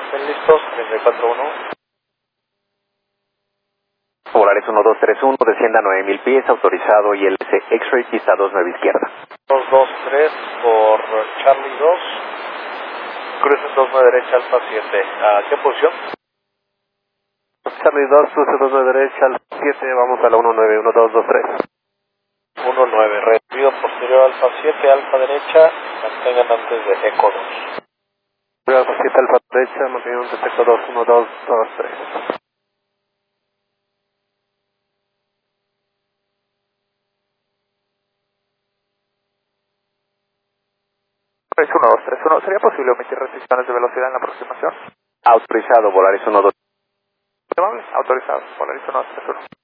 Estén listos, 34-1. Polaris 1231, descienda 9000 pies, autorizado ILC X-Ray, pista 29 izquierda. 223 por Charlie 2, crucen 29 derecha, Alfa 7. ¿A qué posición? Charlie 2, cruce 29 derecha, Alfa 7, vamos a la 191223. 19, recibido posterior Alfa 7, Alfa derecha, mantengan antes de Eco 2. Alfa 7, Alfa derecha, mantengan antes de Eco 2, 1223. Es 1231. ¿Sería posible omitir restricciones de velocidad en la aproximación? Autorizado, Polaris 1231. Amable, autorizado, Polaris 1231.